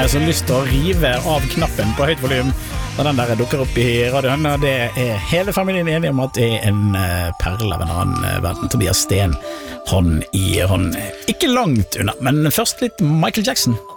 har jeg så lyst til å rive av knappen på høyt volum da den der dukker opp i radioen, og det hele familien enige om at det en perle av en annen verden. Tobias Sten, hånd i hånd. Ikke langt unna, men først litt Michael Jackson.